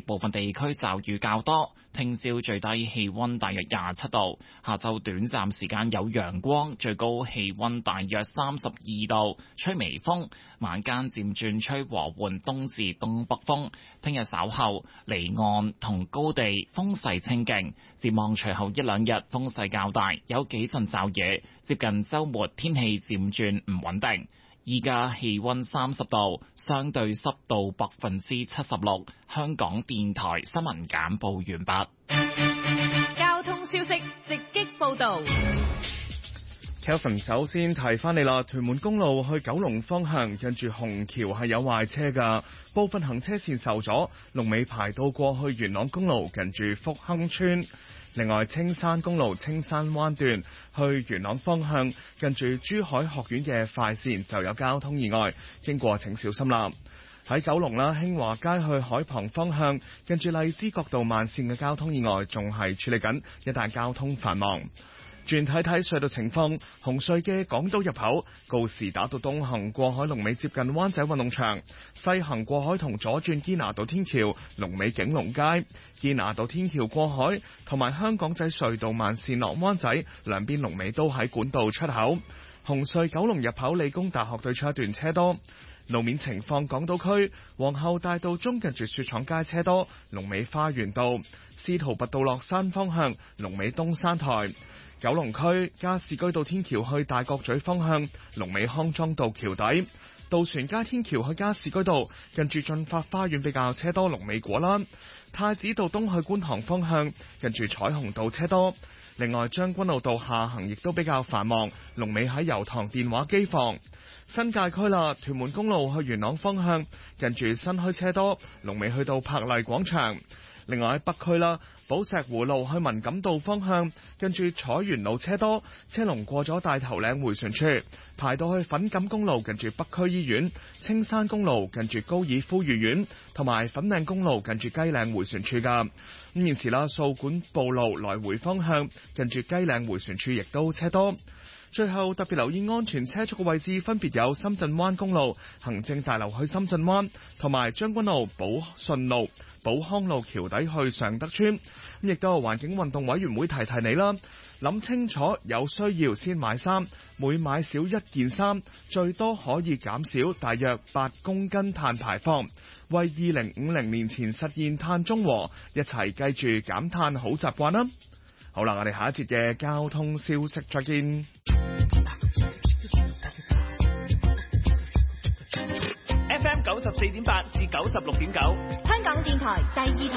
部分地區驟雨較多。聽朝最低氣溫大約27度，下晝短暫時間有陽光，最高氣溫大約32度，吹微風，晚間漸轉吹和緩東至東北風。聽日稍後離岸同高地風勢清勁，展望隨後一兩日風勢較大，有幾陣驟雨。接近週末天氣漸轉唔穩定。依家氣溫30度，相對濕度76%。香港電台新聞簡報完畢。 交通消息直擊報道。 Kelvin 首先提翻你啦，屯門公路去九龍方向近住紅橋係有壞車㗎，部分行車線受阻，龍尾排到過去元朗公路近住福亨村。另外，青山公路青山灣段去元朗方向近住珠海學院嘅快線就有交通意外，經過請小心啦。喺九龍啦，興華街去海旁方向近住荔枝角道慢線嘅交通意外仲係處理緊，一帶交通繁忙。轉睇睇隧道情況，紅隧嘅港島入口告士打道東行過海龍尾接近灣仔運動場，西行過海同左轉堅拿道天橋龍尾景隆街，堅拿道天橋過海同埋香港仔隧道慢線落灣仔兩邊龍尾都喺管道出口。紅隧九龍入口理工大學對出一段車多。路面情況，港島區皇后大道中近住雪廠街車多，龍尾花園道，司徒拔道落山方向龍尾東山台。九龍區加士居道天橋去大角咀方向龍尾康莊道橋底，渡船街天橋去加士居道近住駿發花園比較車多，龍尾果欄。太子道東去觀塘方向近住彩虹道車多。另外將軍澳道下行亦都比較繁忙，龍尾喺油塘電話機房。新界區啦，屯門公路去元朗方向近住新墟車多，龍尾去到柏麗廣場。另外喺北區啦，寶石湖路去文錦道方向近住彩園路車多，車龍過咗大頭嶺迴旋處，排到去粉錦公路近住北區醫院，青山公路近住高爾夫御苑，同埋粉嶺公路近住雞嶺迴旋處噶。咁現時啦，掃管埔路來回方向近住雞嶺迴旋處亦都車多。最後特別留意安全車速嘅位置，分別有深圳灣公路行政大樓去深圳灣，同埋將軍澳寶順路寶康路橋底去尚德村。咁亦都係環境運動委員會提提你啦，諗清楚有需要先買衫，每買少一件衫，最多可以減少大約8公斤碳排放，為2050年前實現碳中和，一齊記住減碳好習慣啦。好啦，我哋下一節嘅交通消息再見。 FM 94.8至96.9，香港電台第二台。